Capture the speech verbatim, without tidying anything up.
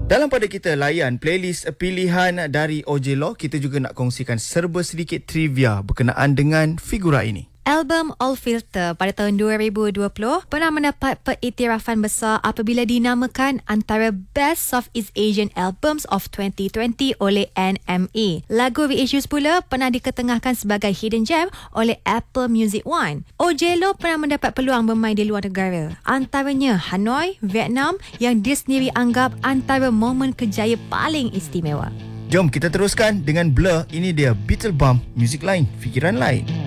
Dalam pada kita layan playlist pilihan dari Ojelo, kita juga nak kongsikan serba sedikit trivia berkenaan dengan figura ini. Album All Filter pada tahun dua ribu dua puluh pernah mendapat pengiktirafan besar apabila dinamakan antara Best Southeast Asian Albums of twenty twenty oleh N M E. Lagu Reissues pula pernah diketengahkan sebagai Hidden Gem oleh Apple Music One. Ojelo pernah mendapat peluang bermain di luar negara, antaranya Hanoi, Vietnam, yang dia sendiri anggap antara momen kerjaya paling istimewa. Jom kita teruskan dengan Blur. Ini dia Beetle Bump, muzik lain, fikiran lain.